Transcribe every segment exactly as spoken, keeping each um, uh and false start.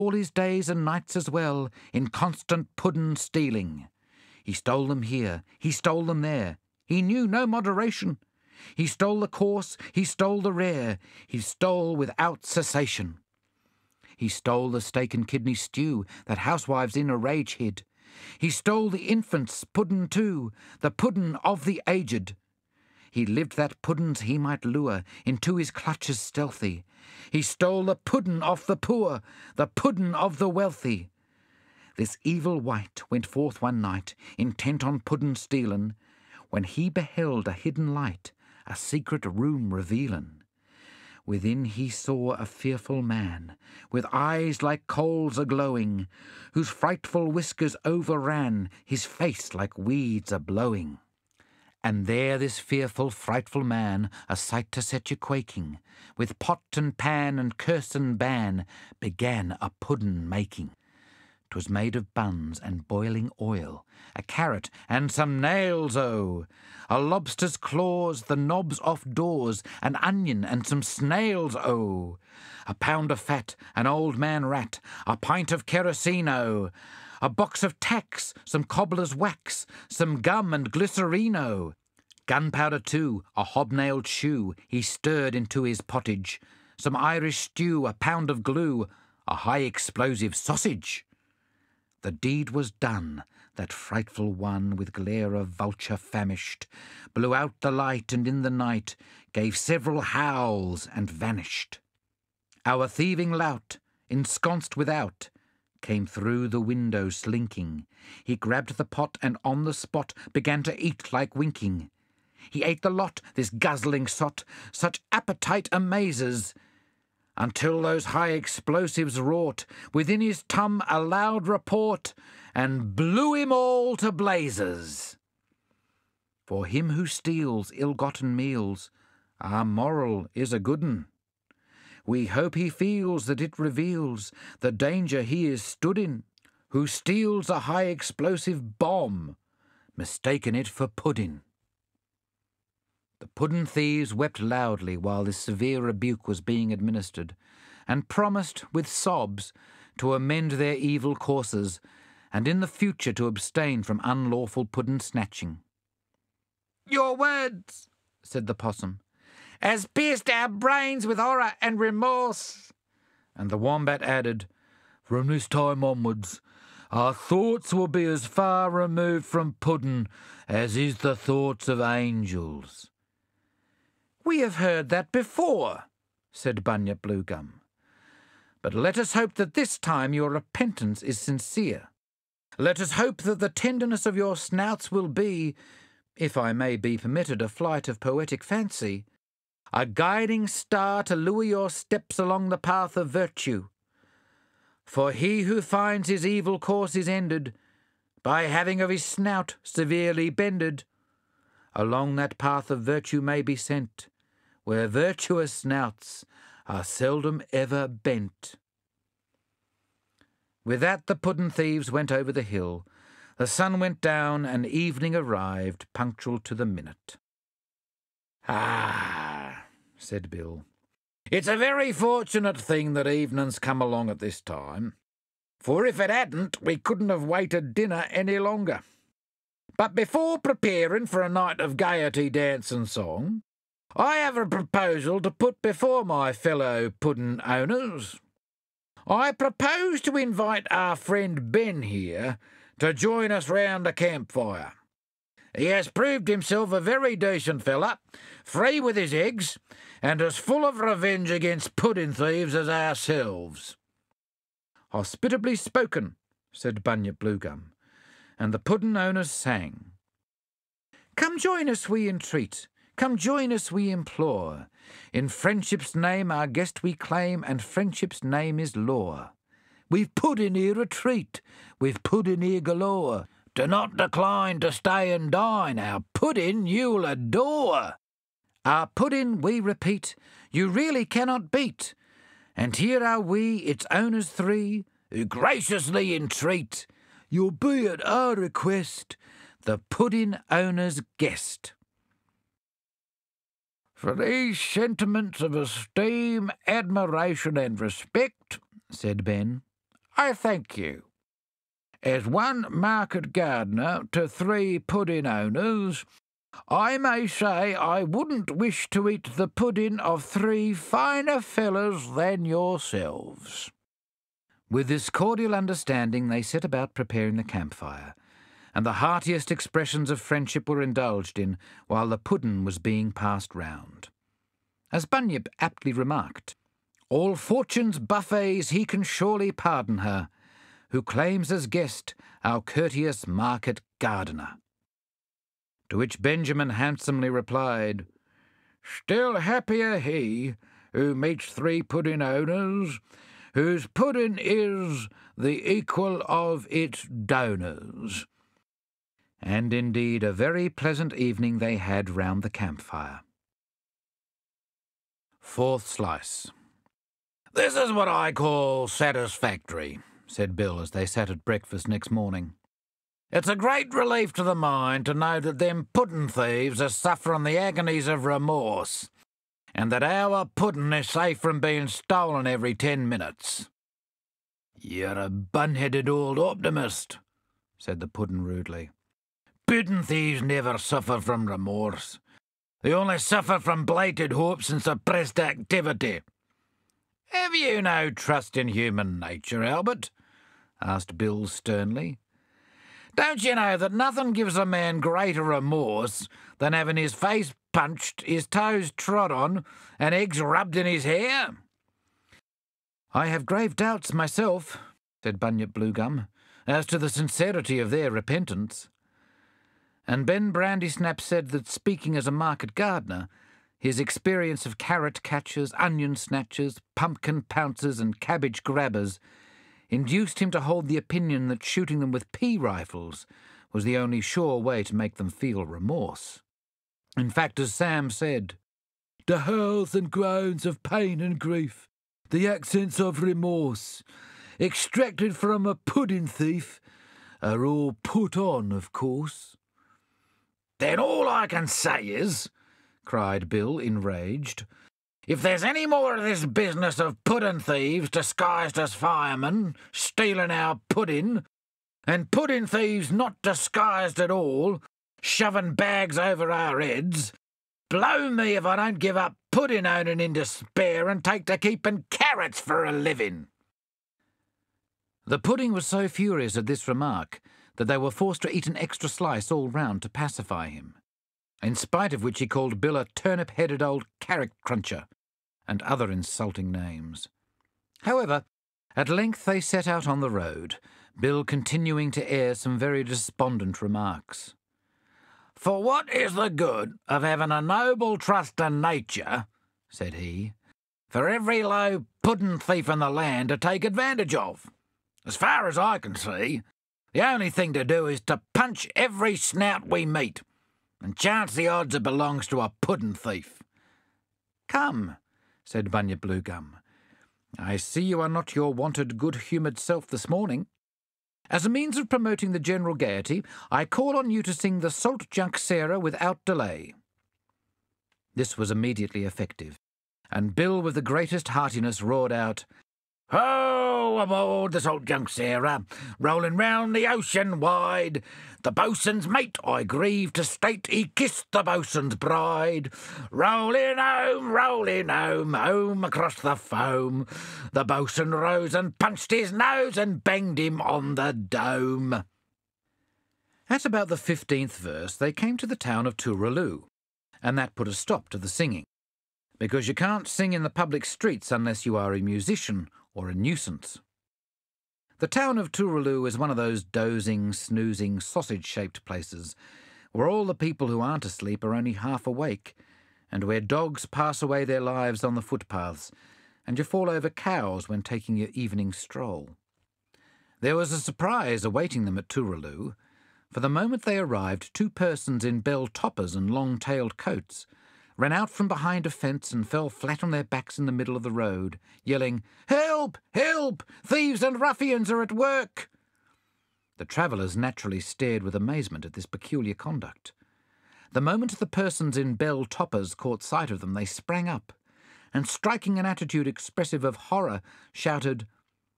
all his days and nights as well, in constant puddin' stealing. He stole them here, he stole them there, he knew no moderation. He stole the coarse, he stole the rare, he stole without cessation. He stole the steak and kidney stew that housewives in a rage hid. He stole the infant's puddin' too, the puddin' of the aged. He lived that puddins he might lure into his clutches stealthy. He stole the puddin' of the poor, the puddin' of the wealthy. This evil wight went forth one night, intent on puddin' stealin', when he beheld a hidden light, a secret room revealin'. Within he saw a fearful man, with eyes like coals a-glowing, whose frightful whiskers overran his face like weeds a-blowing. And there this fearful, frightful man, a sight to set you quaking, with pot and pan and curse and ban, began a puddin' making. 'Twas made of buns and boiling oil, a carrot and some nails, oh! A lobster's claws, the knobs off doors, an onion and some snails, oh! A pound of fat, an old man rat, a pint of kerosene, oh! A box of tacks, some cobbler's wax, some gum and glycerino. Gunpowder too, a hobnailed shoe, he stirred into his pottage. Some Irish stew, a pound of glue, a high-explosive sausage. The deed was done. That frightful one, with glare of vulture famished, blew out the light and in the night gave several howls and vanished. Our thieving lout, ensconced without, came through the window slinking. He grabbed the pot and on the spot began to eat like winking. He ate the lot, this guzzling sot, such appetite amazes, until those high explosives wrought within his tum a loud report and blew him all to blazes. For him who steals ill-gotten meals, our moral is a good 'un. We hope he feels that it reveals the danger he is stood in, who steals a high explosive bomb, mistaken it for pudding. The puddin' thieves wept loudly while this severe rebuke was being administered, and promised, with sobs, to amend their evil courses, and in the future to abstain from unlawful puddin' snatching. "Your words," said the possum, "has pierced our brains with horror and remorse." And the wombat added, "From this time onwards, our thoughts will be as far removed from puddin' as is the thoughts of angels." "We have heard that before," said Bunyip Bluegum. "But let us hope that this time your repentance is sincere. Let us hope that the tenderness of your snouts will be, if I may be permitted a flight of poetic fancy, a guiding star to lure your steps along the path of virtue. For he who finds his evil course is ended, by having of his snout severely bended, along that path of virtue may be sent, where virtuous snouts are seldom ever bent." With that the puddin' thieves went over the hill. The sun went down, and evening arrived, punctual to the minute. "Ah," said Bill, "it's a very fortunate thing that evening's come along at this time, for if it hadn't, we couldn't have waited dinner any longer. But before preparing for a night of gaiety, dance and song, I have a proposal to put before my fellow puddin' owners. I propose to invite our friend Ben here to join us round the campfire. He has proved himself a very decent fella, free with his eggs, and as full of revenge against puddin' thieves as ourselves." "Hospitably spoken," said Bunyip Bluegum, and the puddin' owners sang. "Come join us, we entreat. Come join us, we implore. In friendship's name our guest we claim, and friendship's name is law. We've puddin' here a treat, we've puddin' here galore. Do not decline to stay and dine, our puddin' you'll adore. Our puddin', we repeat, you really cannot beat, and here are we, its owners three, who graciously entreat you'll be at our request the puddin' owner's guest." "For these sentiments of esteem, admiration, and respect," said Ben, I thank you. As one market gardener to three pudding owners, I may say I wouldn't wish to eat the pudding of three finer fellows than yourselves." With this cordial understanding they set about preparing the campfire, and the heartiest expressions of friendship were indulged in while the pudding was being passed round. As Bunyip aptly remarked, "All fortune's buffets he can surely pardon her, who claims as guest our courteous market gardener." To which Benjamin handsomely replied, "Still happier he who meets three pudding owners, whose pudding is the equal of its donors." And indeed a very pleasant evening they had round the campfire. Fourth slice. "This is what I call satisfactory," said Bill as they sat at breakfast next morning. "It's a great relief to the mind to know that them puddin' thieves are suffering the agonies of remorse, and that our puddin' is safe from being stolen every ten minutes." "You're a bun-headed old optimist," said the puddin' rudely. "Puddin' thieves never suffer from remorse. They only suffer from blighted hopes and suppressed activity." "Have you no trust in human nature, Albert?" asked Bill sternly. "Don't you know that nothing gives a man greater remorse than having his face punched, his toes trod on, and eggs rubbed in his hair?" "I have grave doubts myself," said Bunyip Bluegum, "as to the sincerity of their repentance." And Ben Brandysnap said that, speaking as a market gardener, his experience of carrot catchers, onion snatchers, pumpkin pouncers, and cabbage grabbers induced him to hold the opinion that shooting them with pea rifles was the only sure way to make them feel remorse. In fact, as Sam said, "The howls and groans of pain and grief, the accents of remorse, extracted from a pudding thief, are all put on, of course." "Then all I can say is," cried Bill, enraged, "if there's any more of this business of puddin' thieves disguised as firemen stealing our pudding, and puddin' thieves not disguised at all, shoving bags over our heads, blow me if I don't give up pudding owning in despair and take to keeping carrots for a living." The pudding was so furious at this remark that they were forced to eat an extra slice all round to pacify him, in spite of which he called Bill a turnip-headed old carrot-cruncher, and other insulting names. However, at length they set out on the road, Bill continuing to air some very despondent remarks. "For what is the good of having a noble trust in nature," said he, "for every low puddin' thief in the land to take advantage of? As far as I can see, the only thing to do is to punch every snout we meet, and chance the odds it belongs to a puddin' thief." "Come," said Bunyip Bluegum, "I see you are not your wonted good-humoured self this morning. As a means of promoting the general gaiety, I call on you to sing the Salt Junk Sarah without delay." This was immediately effective, and Bill with the greatest heartiness roared out, "Ho, aboard the Salt Junk Sarah, rolling round the ocean wide. The boatswain's mate, I grieve to state, he kissed the boatswain's bride. Rolling home, rolling home, home across the foam. The boatswain rose and punched his nose and banged him on the dome." At about the fifteenth verse they came to the town of Tooraloo, and that put a stop to the singing, because you can't sing in the public streets unless you are a musician or a nuisance. The town of Tooraloo is one of those dozing, snoozing, sausage-shaped places where all the people who aren't asleep are only half awake, and where dogs pass away their lives on the footpaths, and you fall over cows when taking your evening stroll. There was a surprise awaiting them at Tooraloo, for the moment they arrived, two persons in bell toppers and long-tailed coats ran out from behind a fence and fell flat on their backs in the middle of the road, yelling, "Help! Help! Thieves and ruffians are at work!" The travellers naturally stared with amazement at this peculiar conduct. The moment the persons in bell toppers caught sight of them, they sprang up, and striking an attitude expressive of horror, shouted,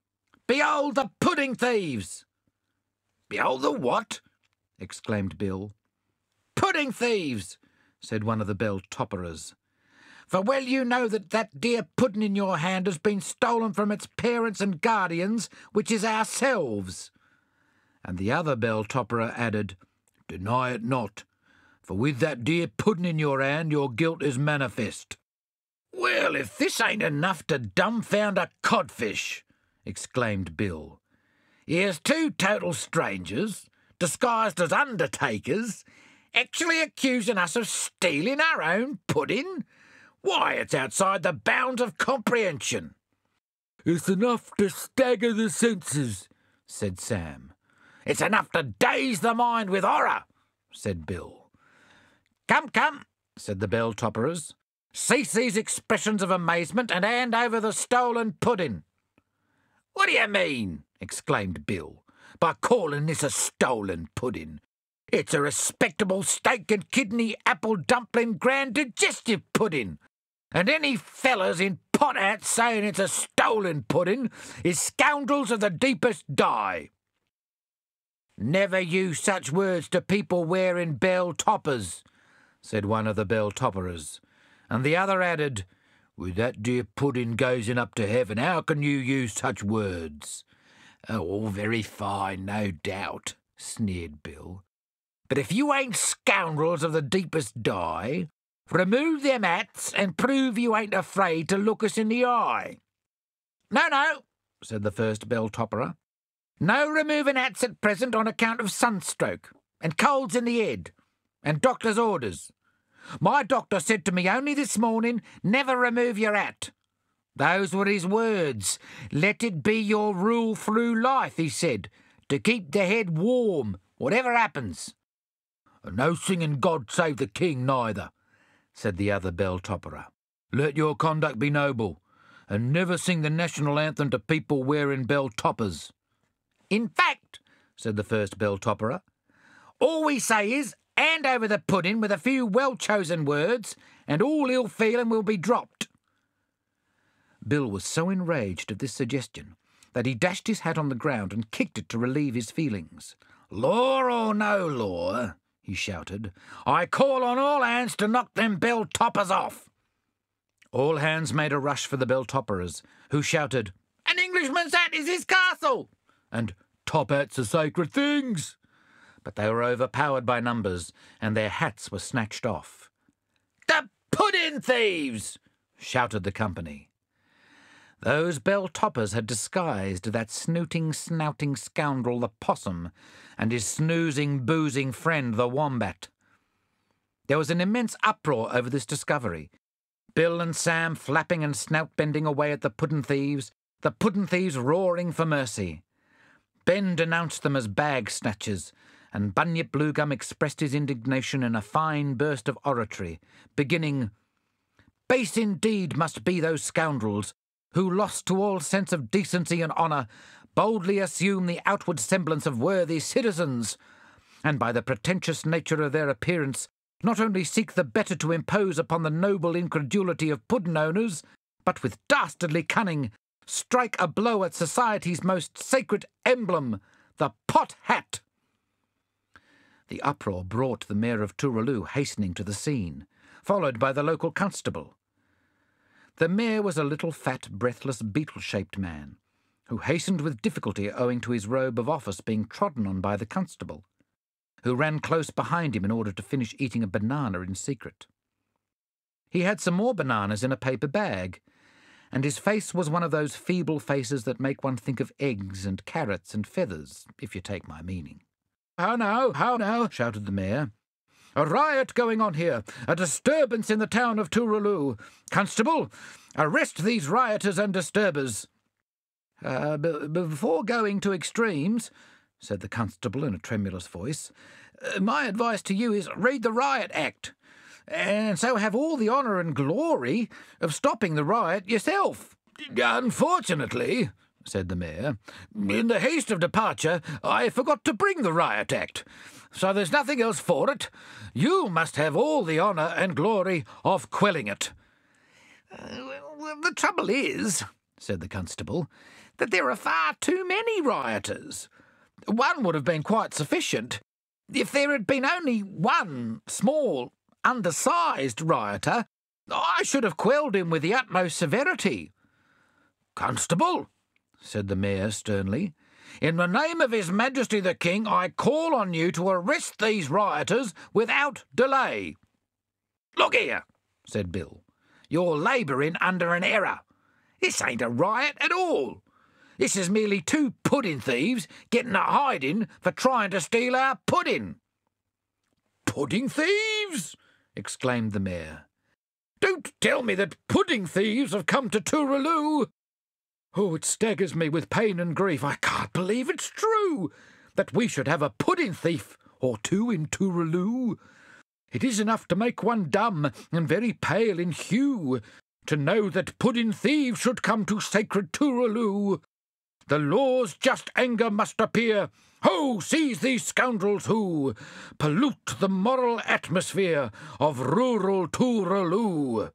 Behold the pudding thieves!" "Behold the what?" exclaimed Bill. "Pudding thieves," said one of the bell-topperers. "For well you know that that dear pudding in your hand has been stolen from its parents and guardians, which is ourselves." And the other bell-topperer added, "Deny it not, for with that dear pudding in your hand your guilt is manifest." "Well, if this ain't enough to dumbfound a codfish," exclaimed Bill. "Here's two total strangers, disguised as undertakers, actually accusing us of stealing our own pudding. Why, it's outside the bounds of comprehension." "It's enough to stagger the senses," said Sam. "It's enough to daze the mind with horror," said Bill. "Come, come," said the bell-topperers. "Cease these expressions of amazement and hand over the stolen pudding." "What do you mean?" exclaimed Bill, "by calling this a stolen pudding? It's a respectable steak and kidney apple dumpling grand digestive pudding, and any fellers in pot hats saying it's a stolen pudding is scoundrels of the deepest dye." "Never use such words to people wearing bell-toppers," said one of the bell-topperers, and the other added, "With that dear pudding gazing up to heaven, how can you use such words?" "Oh, all very fine, no doubt," sneered Bill. "But if you ain't scoundrels of the deepest dye, remove them hats and prove you ain't afraid to look us in the eye." "No, no," said the first bell-topperer. "No removing hats at present on account of sunstroke, and colds in the head, and doctor's orders. My doctor said to me only this morning, never remove your hat. Those were his words. Let it be your rule through life, he said, to keep the head warm, whatever happens." "And no singing God Save the King neither," said the other bell-topperer. "Let your conduct be noble, and never sing the national anthem to people wearing bell-toppers." "In fact," said the first bell-topperer, "all we say is, hand over the pudding with a few well-chosen words, and all ill feeling will be dropped." Bill was so enraged at this suggestion that he dashed his hat on the ground and kicked it to relieve his feelings. "Law or no law," he shouted, "I call on all hands to knock them bell-toppers off." All hands made a rush for the bell-topperers, who shouted, "An Englishman's hat is his castle!" and "Top hats are sacred things!" But they were overpowered by numbers, and their hats were snatched off. "The pudding thieves!" shouted the company. Those bell-toppers had disguised that snooting, snouting scoundrel the possum and his snoozing, boozing friend the wombat. There was an immense uproar over this discovery. Bill and Sam flapping and snout-bending away at the pudding thieves, the pudding thieves roaring for mercy. Ben denounced them as bag-snatchers, and Bunyip Bluegum expressed his indignation in a fine burst of oratory, beginning, "Base indeed must be those scoundrels, who, lost to all sense of decency and honour, boldly assume the outward semblance of worthy citizens, and by the pretentious nature of their appearance not only seek the better to impose upon the noble incredulity of pudding owners, but with dastardly cunning strike a blow at society's most sacred emblem, the pot hat." The uproar brought the Mayor of Tooraloo hastening to the scene, followed by the local constable. The mayor was a little fat, breathless, beetle-shaped man, who hastened with difficulty owing to his robe of office being trodden on by the constable, who ran close behind him in order to finish eating a banana in secret. He had some more bananas in a paper bag, and his face was one of those feeble faces that make one think of eggs and carrots and feathers, if you take my meaning. "How now, how now," shouted the mayor. "A riot going on here, a disturbance in the town of Tooraloo. Constable, arrest these rioters and disturbers." Uh, b- before going to extremes," said the constable in a tremulous voice, uh, "my advice to you is read the Riot Act, and so have all the honour and glory of stopping the riot yourself." "Unfortunately," said the mayor, "in the haste of departure, I forgot to bring the Riot Act. So there's nothing else for it. You must have all the honour and glory of quelling it." Uh, well, the trouble is," said the constable, that there are far too many rioters. One would have been quite sufficient. If there had been only one small, undersized rioter, I should have quelled him with the utmost severity. Constable, said the mayor sternly, in the name of His Majesty the King, I call on you to arrest these rioters without delay. Look here, said Bill, you're labouring under an error. This ain't a riot at all. This is merely two pudding thieves getting a hiding for trying to steal our pudding. Pudding thieves? Exclaimed the mayor. Don't tell me that pudding thieves have come to Tooraloo. Oh, it staggers me with pain and grief. I can't believe it's true that we should have a pudding thief or two in Tooraloo. It is enough to make one dumb and very pale in hue to know that pudding thieves should come to sacred Tooraloo. The law's just anger must appear. Ho, seize these scoundrels who pollute the moral atmosphere of rural Tooraloo.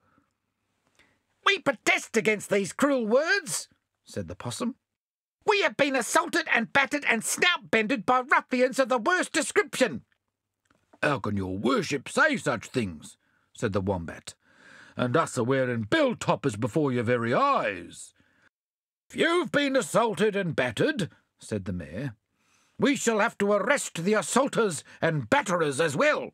We protest against these cruel words, said the possum. We have been assaulted and battered and snout-bended by ruffians of the worst description. How can your worship say such things, said the wombat, and us a wearing bell-toppers before your very eyes? If you've been assaulted and battered, said the mayor, we shall have to arrest the assaulters and batterers as well.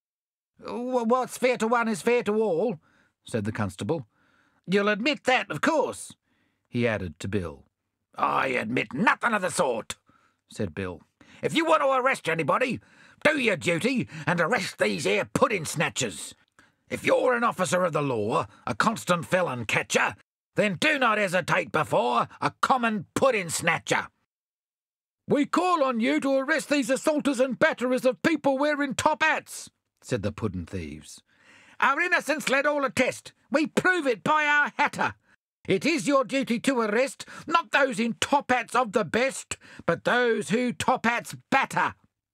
What's fair to one is fair to all, said the constable. You'll admit that, of course, he added to Bill. I admit nothing of the sort, said Bill. If you want to arrest anybody, do your duty and arrest these here pudding snatchers. If you're an officer of the law, a constant felon catcher, then do not hesitate before a common pudding snatcher. We call on you to arrest these assaulters and batterers of people wearing top hats, said the pudding thieves. Our innocence let all attest. We prove it by our hatter. It is your duty to arrest, not those in top hats of the best, but those who top hats batter.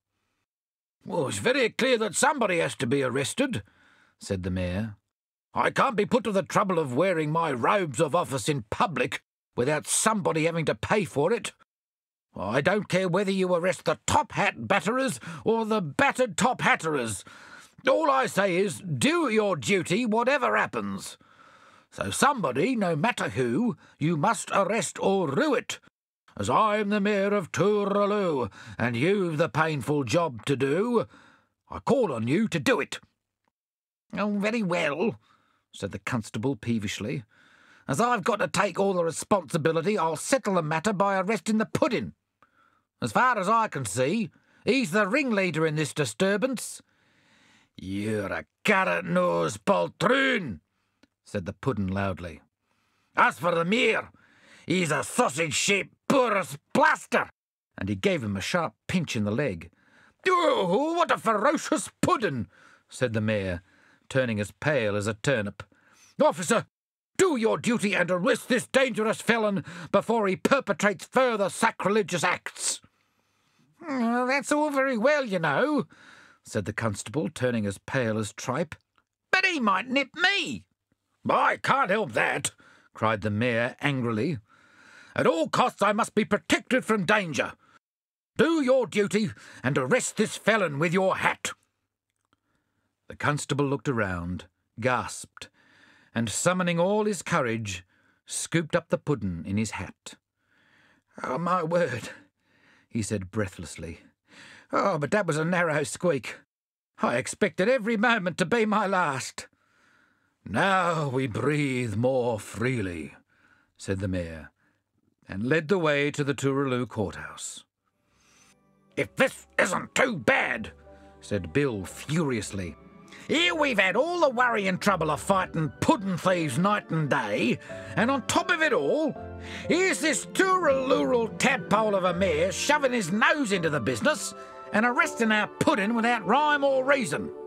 Well, it's very clear that somebody has to be arrested, said the mayor. I can't be put to the trouble of wearing my robes of office in public without somebody having to pay for it. I don't care whether you arrest the top hat batterers or the battered top hatterers. All I say is, do your duty whatever happens. So somebody, no matter who, you must arrest or rue it, as I'm the mayor of Tooraloo, and you've the painful job to do. I call on you to do it. Oh, very well, said the constable peevishly. As I've got to take all the responsibility, I'll settle the matter by arresting the pudding. As far as I can see, he's the ringleader in this disturbance. You're a carrot-nosed poltroon, said the puddin' loudly. As for the mayor, he's a sausage-shaped porous plaster, and he gave him a sharp pinch in the leg. Oh, what a ferocious puddin', said the mayor, turning as pale as a turnip. Officer, do your duty and arrest this dangerous felon before he perpetrates further sacrilegious acts. Oh, that's all very well, you know, said the constable, turning as pale as tripe. But he might nip me. I can't help that, cried the mayor angrily. At all costs I must be protected from danger. Do your duty and arrest this felon with your hat. The constable looked around, gasped, and summoning all his courage, scooped up the puddin' in his hat. Oh, my word, he said breathlessly. Oh, but that was a narrow squeak. I expected every moment to be my last. Now we breathe more freely, said the mayor, and led the way to the Tooraloo courthouse. If this isn't too bad, said Bill furiously. Here we've had all the worry and trouble of fighting puddin' thieves night and day, and on top of it all, here's this Tooralooral tadpole of a mayor shoving his nose into the business and arresting our puddin' without rhyme or reason.